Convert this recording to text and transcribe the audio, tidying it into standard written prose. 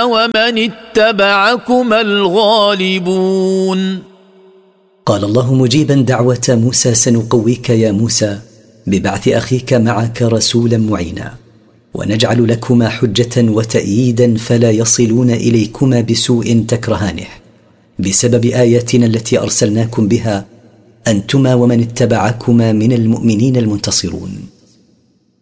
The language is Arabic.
ومن اتبعكما الغالبون. قال الله مجيبا دعوة موسى: سنقويك يا موسى ببعث أخيك معك رسولا معينا، ونجعل لكما حجة وتأييدا فلا يصلون إليكما بسوء تكرهانه، بسبب آياتنا التي أرسلناكم بها أنتما ومن اتبعكما من المؤمنين المنتصرون.